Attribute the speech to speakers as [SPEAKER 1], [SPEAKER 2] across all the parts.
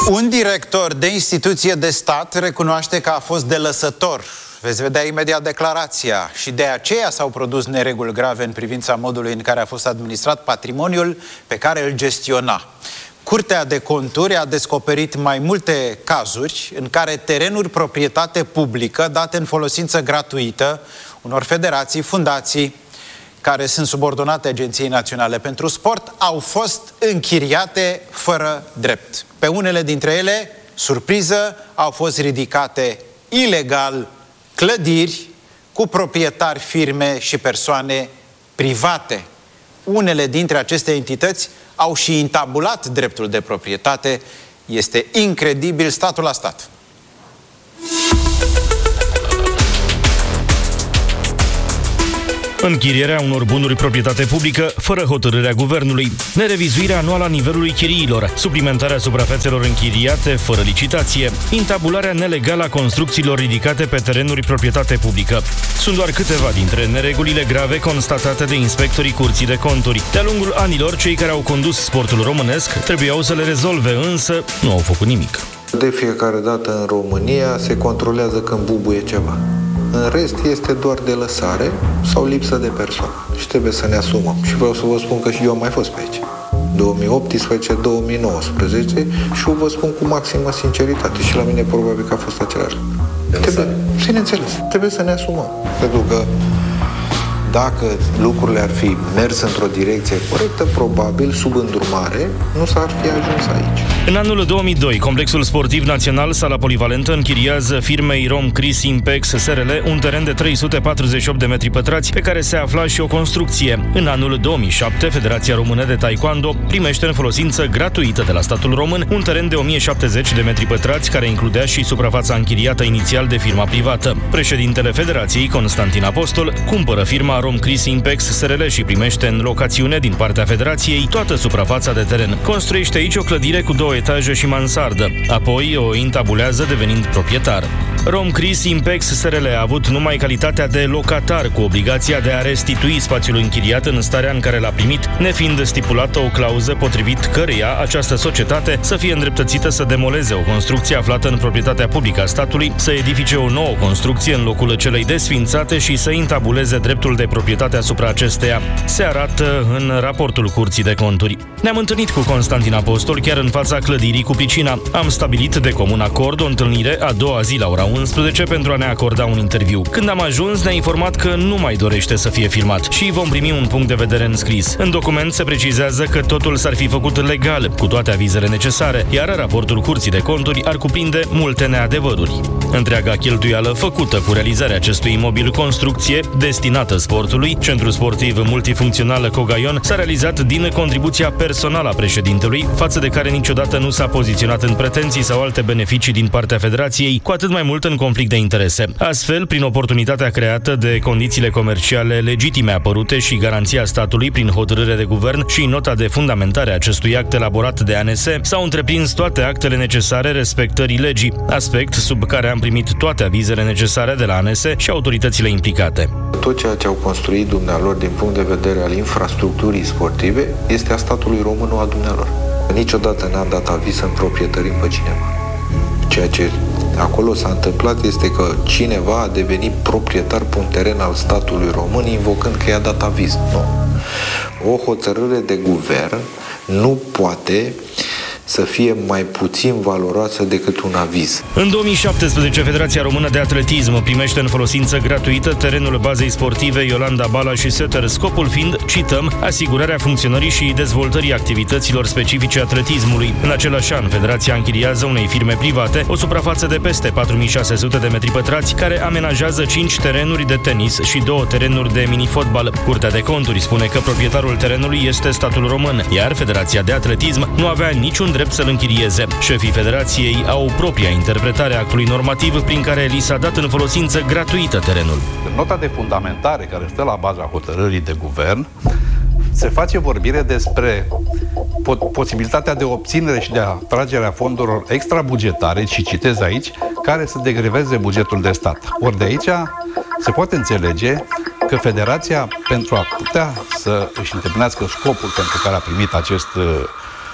[SPEAKER 1] Un director de instituție de stat recunoaște că a fost delăsător. Veți vedea imediat declarația. Și de aceea s-au produs nereguli grave în privința modului în care a fost administrat patrimoniul pe care îl gestiona. Curtea de Conturi a descoperit mai multe cazuri în care terenuri proprietate publică date în folosință gratuită unor federații, fundații care sunt subordonate Agenției Naționale pentru Sport au fost închiriate fără drept. Pe unele dintre ele, surpriză, au fost ridicate ilegal clădiri cu proprietari, firme și persoane private. Unele dintre aceste entități au și intabulat dreptul de proprietate. Este incredibil, statul la stat.
[SPEAKER 2] Închirierea unor bunuri proprietate publică fără hotărârea guvernului, nerevizuirea anuală a nivelului chiriilor, suplimentarea suprafețelor închiriate fără licitație, intabularea nelegală a construcțiilor ridicate pe terenuri proprietate publică. Sunt doar câteva dintre neregulile grave constatate de inspectorii Curții de Conturi. De-a lungul anilor, cei care au condus sportul românesc trebuiau să le rezolve, însă nu au făcut nimic.
[SPEAKER 3] De fiecare dată în România se controlează când bubuie ceva. În rest este doar de lăsare sau lipsă de persoană. Și trebuie să ne asumăm. Și vreau să vă spun că și eu am mai fost pe aici. 2018-2019 și eu vă spun cu maximă sinceritate. Și la mine probabil că a fost același lucru. Trebuie să ne asumăm. Pentru că dacă lucrurile ar fi mers într-o direcție corectă, probabil, sub îndrumare, nu s-ar fi ajuns aici.
[SPEAKER 2] În anul 2002, Complexul Sportiv Național Sala Polivalentă închiriază firmei Romcris Impex SRL un teren de 348 de metri pătrați pe care se afla și o construcție. În anul 2007, Federația Română de Taekwondo primește în folosință gratuită de la statul român un teren de 1070 de metri pătrați care includea și suprafața închiriată inițial de firma privată. Președintele Federației, Constantin Apostol, cumpără firma Romcris Impex SRL și primește în locațiune din partea Federației toată suprafața de teren. Construiește aici o clădire cu 2 etaje și mansardă. Apoi o intabulează devenind proprietar. Romcris Impex SRL a avut numai calitatea de locatar cu obligația de a restitui spațiul închiriat în starea în care l-a primit, nefiind stipulată o clauză potrivit căreia această societate să fie îndreptățită să demoleze o construcție aflată în proprietatea publică a statului, să edifice o nouă construcție în locul celei desființate și să intabuleze dreptul de proprietate asupra acesteia. Se arată în raportul Curții de Conturi. Ne-am întâlnit cu Constantin Apostol chiar în fața clădirii cu piscina. Am stabilit de comun acord o întâlnire a doua zi la ora 11 pentru a ne acorda un interviu. Când am ajuns, ne-a informat că nu mai dorește să fie filmat și vom primi un punct de vedere înscris. În document se precizează că totul s-ar fi făcut legal, cu toate avizele necesare, iar raportul Curții de Conturi ar cuprinde multe neadevăruri. Întreaga cheltuială făcută cu realizarea acestui imobil construcție destinată sportului, Centru Sportiv Multifuncțional Cogaion, s-a realizat din contribuția personală a președintelui, față de care niciodată nu s-a poziționat în pretenții sau alte beneficii din partea Federației, cu atât mai mult în conflict de interese. Astfel, prin oportunitatea creată de condițiile comerciale legitime apărute și garanția statului prin hotărâre de guvern și nota de fundamentare a acestui act elaborat de ANS, s-au întreprins toate actele necesare respectării legii, aspect sub care am primit toate avizele necesare de la ANS și autoritățile implicate.
[SPEAKER 3] Tot ceea ce au construit dumnealor din punct de vedere al infrastructurii sportive este a statului român, nu a dumnealor. Niciodată n-am dat aviz să împroprietărim pe cineva. Ceea ce acolo s-a întâmplat este că cineva a devenit proprietar pe un teren al statului român invocând că i-a dat aviz. Nu. O hotărâre de guvern nu poate să fie mai puțin valoroasă decât un aviz.
[SPEAKER 2] În 2017, Federația Română de Atletism primește în folosință gratuită terenul bazei sportive Iolanda Bala și Setter, scopul fiind, cităm, asigurarea funcționării și dezvoltării activităților specifice atletismului. În același an, Federația închiriază unei firme private o suprafață de peste 4600 de metri pătrați, care amenajează 5 terenuri de tenis și 2 terenuri de mini-fotbal. Curtea de Conturi spune că proprietarul terenului este statul român, iar Federația de Atletism nu avea niciun drept să-l închirieze. Șefii Federației au propria interpretare a actului normativ prin care li s-a dat în folosință gratuită terenul.
[SPEAKER 4] În nota de fundamentare care stă la baza hotărârii de guvern se face vorbire despre posibilitatea de obținere și de atragerea fondurilor extrabugetare, și citez aici, care să degreveze bugetul de stat. Ori de aici se poate înțelege că Federația, pentru a putea să își îndeplinească scopul pentru care a primit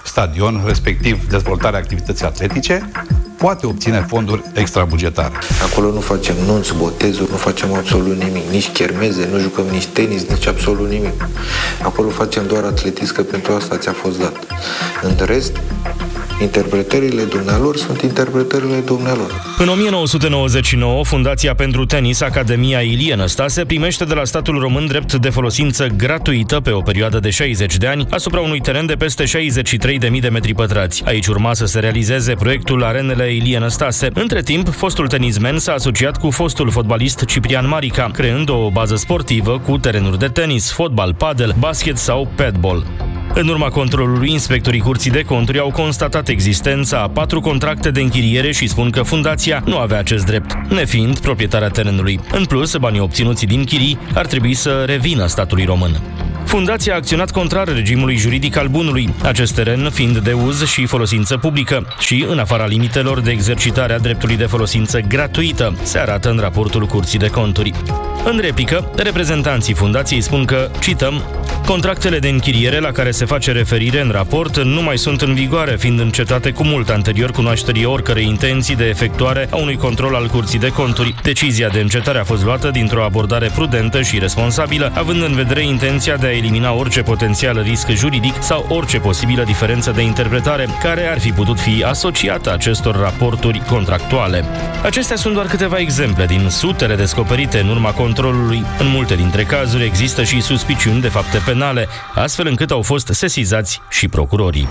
[SPEAKER 4] stadion, respectiv dezvoltarea activității atletice, poate obține fonduri extrabugetare.
[SPEAKER 3] Acolo nu facem nunți, botezuri, nu facem absolut nimic, nici chermeze, nu jucăm nici tenis, nici absolut nimic. Acolo facem doar atletism, că pentru asta ți-a fost dat. În rest, interpretările dumnealor sunt interpretările dumnealor.
[SPEAKER 2] În 1999, Fundația pentru Tenis Academia Ilie Năstase primește de la statul român drept de folosință gratuită pe o perioadă de 60 de ani asupra unui teren de peste 63.000 de metri pătrați. Aici urma să se realizeze proiectul Arenele Ilie Năstase. Între timp, fostul tenismen s-a asociat cu fostul fotbalist Ciprian Marica, creând o bază sportivă cu terenuri de tenis, fotbal, padel, basket sau padball. În urma controlului, inspectorii Curții de Conturi au constatat existența a 4 contracte de închiriere și spun că fundația nu avea acest drept, nefiind proprietarea terenului. În plus, banii obținuți din chirii ar trebui să revină statului român. Fundația a acționat contrar regimului juridic al bunului, acest teren fiind de uz și folosință publică și în afara limitelor de exercitare a dreptului de folosință gratuită, se arată în raportul Curții de Conturi. În replică, reprezentanții fundației spun că, cităm, contractele de închiriere la care se face referire în raport nu mai sunt în vigoare, fiind încetate cu mult anterior cunoașterii oricărei intenții de efectuare a unui control al Curții de Conturi. Decizia de încetare a fost luată dintr-o abordare prudentă și responsabilă, având în vedere intenția de a elimina orice potențial risc juridic sau orice posibilă diferență de interpretare care ar fi putut fi asociată acestor raporturi contractuale. Acestea sunt doar câteva exemple din sutele descoperite în urma controlului. În multe dintre cazuri există și suspiciuni de fapte penale, astfel încât au fost sesizați și procurorii.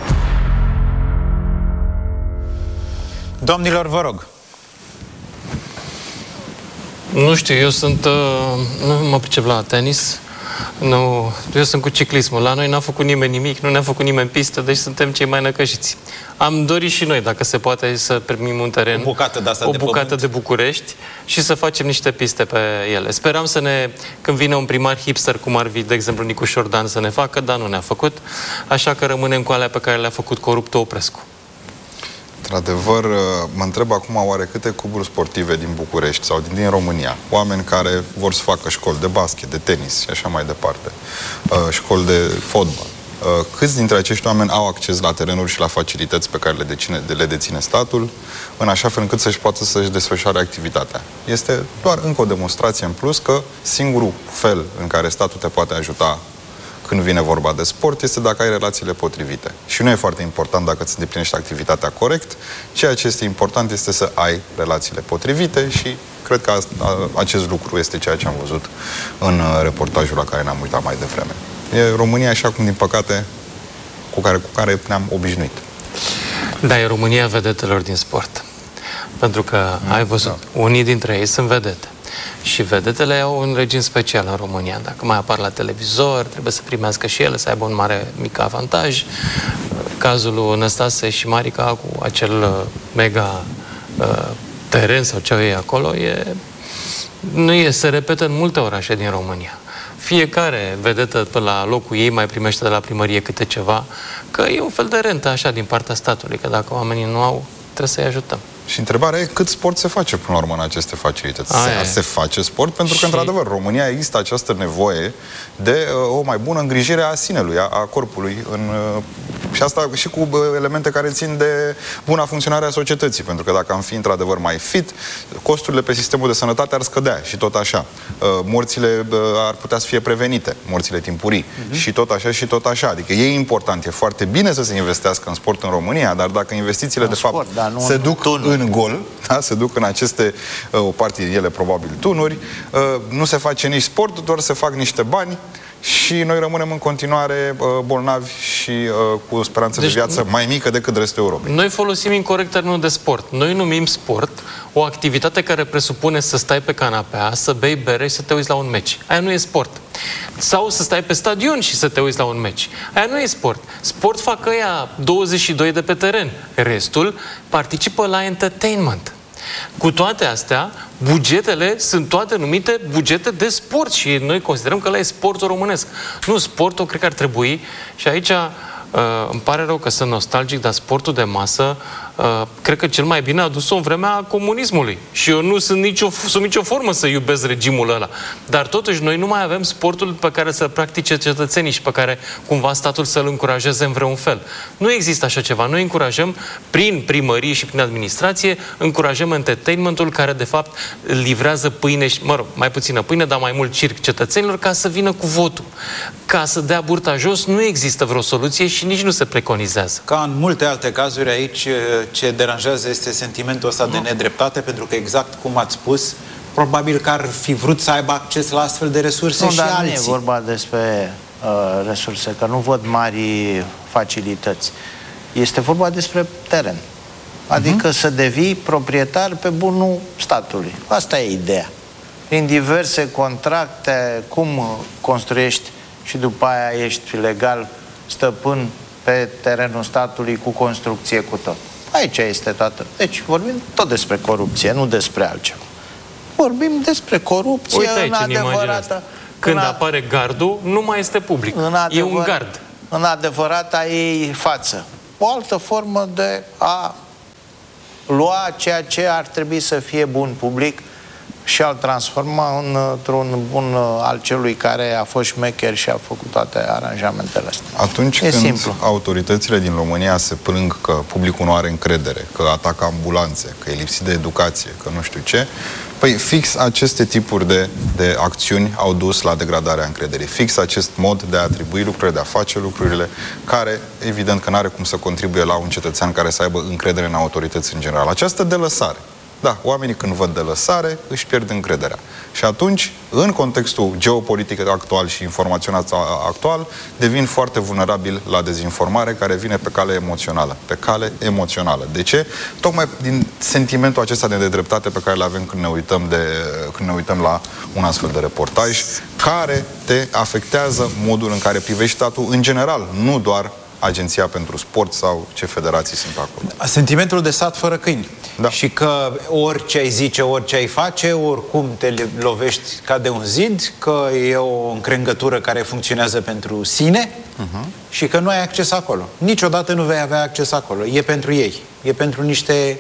[SPEAKER 1] Domnilor, vă rog.
[SPEAKER 5] Nu știu, eu sunt... nu mă pricep la tenis. Nu, eu sunt cu ciclismul. La noi n-a făcut nimeni nimic, nu ne-a făcut nimeni pistă, deci suntem cei mai năcăjiți. Am dorit și noi, dacă se poate, să primim un teren, o bucată de București și să facem niște piste pe ele. Speram să ne, când vine un primar hipster, cum ar fi, de exemplu, Nicu Șordan, să ne facă, dar nu ne-a făcut, așa că rămânem cu alea pe care le-a făcut coruptul Oprescu.
[SPEAKER 6] Într-adevăr, mă întreb acum oare câte cluburi sportive din București sau din România, oameni care vor să facă școli de basket, de tenis și așa mai departe, școli de fotbal, câți dintre acești oameni au acces la terenuri și la facilități pe care le deține statul, în așa fel încât să-și poată să-și desfășoare activitatea. Este doar încă o demonstrație în plus că singurul fel în care statul te poate ajuta când vine vorba de sport, este dacă ai relațiile potrivite. Și nu e foarte important dacă îți îndeplinești activitatea corect, ceea ce este important este să ai relațiile potrivite și cred că acest lucru este ceea ce am văzut în reportajul la care ne-am uitat mai devreme. E România așa cum, din păcate, cu care ne-am obișnuit.
[SPEAKER 5] Da, e România vedetelor din sport. Pentru că, ai văzut, unii dintre ei sunt vedete. Și vedetele au un regim special în România. Dacă mai apar la televizor, trebuie să primească și ele, să aibă un mic avantaj. Cazul lui Năstase și Marica cu acel mega teren sau ce au ei acolo, se repetă în multe orașe din România. Fiecare vedetă pe la locul ei mai primește de la primărie câte ceva, că e un fel de rentă așa din partea statului, că dacă oamenii nu au, trebuie să-i ajutăm.
[SPEAKER 6] Și întrebarea e cât sport se face până la urmă în aceste facilități. Se face sport? Pentru că, într-adevăr, în România există această nevoie de o mai bună îngrijire a sinelui, a corpului. Și asta și cu elemente care țin de buna funcționare a societății. Pentru că dacă am fi, într-adevăr, mai fit, costurile pe sistemul de sănătate ar scădea și tot așa. Morțile ar putea să fie prevenite, morțile timpurii. Și tot așa și tot așa. Adică e important, e foarte bine să se investească în sport în România, dar dacă investițiile, de fapt, se duc în gol, da? Se duc în aceste, o parte din ele probabil tunuri, nu se face nici sport, doar se fac niște bani și noi rămânem în continuare bolnavi și cu o speranță de viață mai mică decât restul Europei.
[SPEAKER 5] Noi folosim incorect termenul de sport. Noi numim sport o activitate care presupune să stai pe canapea, să bei bere și să te uiți la un meci. Aia nu e sport. Sau să stai pe stadion și să te uiți la un meci. Aia nu e sport. Sport fac ăia 22 de pe teren. Restul participă la entertainment. Cu toate astea, bugetele sunt toate numite bugete de sport și noi considerăm că ăla e sportul românesc. Nu, sportul cred că ar trebui, și aici Îmi pare rău că sunt nostalgic, dar sportul de masă cred că cel mai bine a dus-o în vremea comunismului. Și eu nu sunt sub nicio formă să iubesc regimul ăla. Dar totuși noi nu mai avem sportul pe care să-l practice cetățenii și pe care cumva statul să-l încurajeze în vreun fel. Nu există așa ceva. Noi încurajăm prin primărie și prin administrație, încurajăm entertainmentul care de fapt livrează pâine și, mă rog, mai puțină pâine, dar mai mult circ cetățenilor ca să vină cu votul. Ca să dea burta jos, nu există vreo soluție și nici nu se preconizează.
[SPEAKER 1] Ca în multe alte cazuri aici, ce deranjează este sentimentul ăsta de nedreptate, pentru că exact cum ați spus, probabil că ar fi vrut să aibă acces la astfel de resurse și alții.
[SPEAKER 7] Nu e vorba despre resurse, că nu văd mari facilități. Este vorba despre teren. Adică să devii proprietar pe bunul statului. Asta e ideea. Prin diverse contracte, cum construiești și după aia ești legal stăpân pe terenul statului cu construcție, cu tot. Aici este toată. Deci vorbim tot despre corupție, nu despre altceva. Vorbim despre corupție.
[SPEAKER 5] Uite aici, în adevărată... Când apare gardul, nu mai este public. E un gard.
[SPEAKER 7] În adevărata ei față. O altă formă de a lua ceea ce ar trebui să fie bun public și a-l transforma într-un bun al celui care a fost șmecher și a făcut toate aranjamentele astea.
[SPEAKER 6] Atunci când autoritățile din România se plâng că publicul nu are încredere, că atacă ambulanțe, că e lipsit de educație, că nu știu ce, păi fix aceste tipuri de acțiuni au dus la degradarea încrederii. Fix acest mod de a atribui lucrurile, de a face lucrurile, care evident că nu are cum să contribuie la un cetățean care să aibă încredere în autorități în general. Această delăsare. Da, oamenii când văd delăsare își pierd încrederea. Și atunci, în contextul geopolitic actual și informațional actual, devin foarte vulnerabili la dezinformare care vine pe cale emoțională. Pe cale emoțională. De ce? Tocmai din sentimentul acesta de nedreptate pe care îl avem când ne uităm la un astfel de reportaj, care te afectează modul în care privești statul în general, nu doar Agenția pentru Sport sau ce federații sunt acolo.
[SPEAKER 1] Sentimentul de sat fără câini.
[SPEAKER 6] Da.
[SPEAKER 1] Și că orice ai zice, orice ai face, oricum te lovești ca de un zid, că e o încrengătură care funcționează pentru sine și că nu ai acces acolo. Niciodată nu vei avea acces acolo. E pentru ei. E pentru niște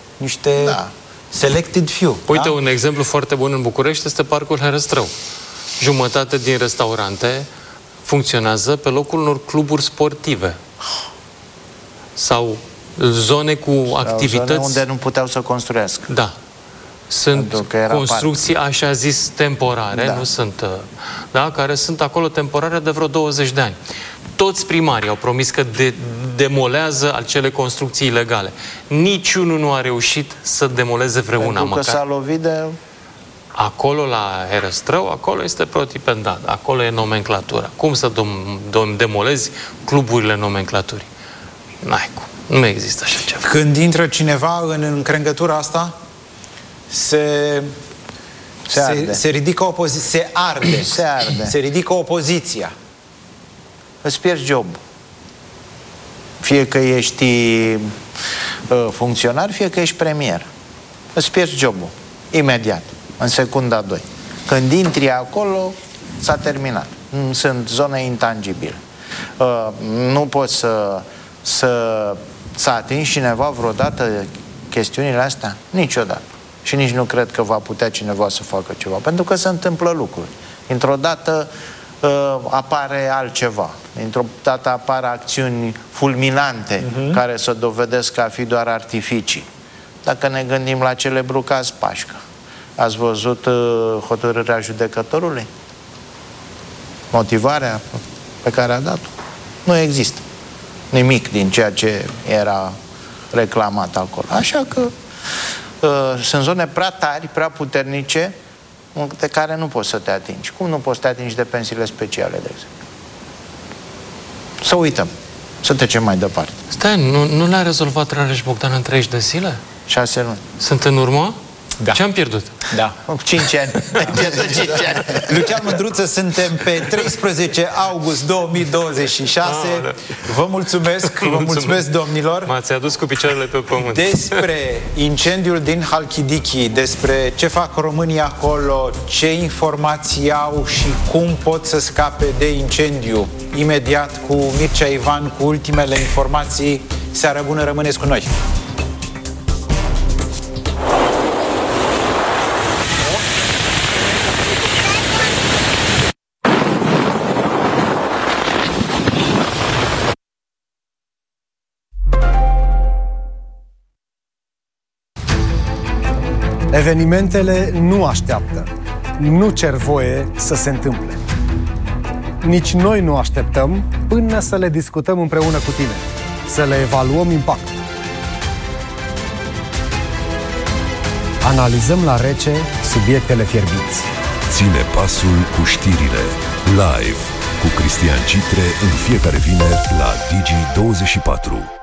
[SPEAKER 1] selected few.
[SPEAKER 5] Uite, un exemplu foarte bun în București este Parcul Herăstrău. Jumătate din restaurante funcționează pe locul unor cluburi sportive sau zone cu activități...
[SPEAKER 7] Zone unde nu puteau să construiască.
[SPEAKER 5] Da. Sunt construcții, așa zis, temporare, nu sunt... Da, care sunt acolo temporare de vreo 20 de ani. Toți primarii au promis că demolează acele construcții ilegale. Niciunul nu a reușit să demoleze vreuna.
[SPEAKER 7] Pentru că s-a lovit de...
[SPEAKER 5] Acolo, la Herăstrău, acolo este protipendat. Acolo e nomenclatura. Cum să demolezi cluburile nomenclaturii? N-ai cum. Nu există așa ceva.
[SPEAKER 1] Când intră cineva în încrengătura asta, se ridică opoziția. Se arde.
[SPEAKER 7] Se arde.
[SPEAKER 1] Se ridică opoziția.
[SPEAKER 7] Îți pierzi job. Fie că ești funcționar, fie că ești premier. Îți pierzi jobul. Imediat. În secunda 2. Când intri acolo, s-a terminat. Sunt zone intangibile. Nu poți să atingi cineva vreodată chestiunile astea? Niciodată. Și nici nu cred că va putea cineva să facă ceva. Pentru că se întâmplă lucruri. Într-o dată apare altceva. Într-o dată apar acțiuni fulminante care se dovedesc a fi doar artificii. Dacă ne gândim la celebrul caz Pașca. Ați văzut hotărârea judecătorului? Motivarea pe care a dat-o? Nu există nimic din ceea ce era reclamat acolo. Așa că sunt zone prea tari, prea puternice, de care nu poți să te atingi. Cum nu poți să te atingi de pensiile speciale, de exemplu? Să uităm. Să trecem mai departe.
[SPEAKER 5] Stai, nu le-a rezolvat Rareș Bogdan în 30 de zile?
[SPEAKER 7] 6 luni.
[SPEAKER 5] Sunt în urmă?
[SPEAKER 1] Da.
[SPEAKER 5] Ce am pierdut?
[SPEAKER 1] Da.
[SPEAKER 7] 5 ani. Ai pierdut 5 ani.
[SPEAKER 1] Lucian Mândruță, suntem pe 13 august 2026. Vă mulțumesc, vă mulțumesc, domnilor.
[SPEAKER 5] M-ați adus cu picioarele pe pământ.
[SPEAKER 1] Despre incendiul din Halkidiki, despre ce fac românii acolo, ce informații au și cum pot să scape de incendiu. Imediat cu Mircea Ivan, cu ultimele informații. Seară bună, rămâneți cu noi!
[SPEAKER 8] Evenimentele nu așteaptă, nu cer voie să se întâmple. Nici noi nu așteptăm până să le discutăm împreună cu tine, să le evaluăm impactul. Analizăm la rece subiectele fierbinți.
[SPEAKER 9] Ține pasul cu știrile. Live cu Cristian Citre în fiecare vineri la Digi24.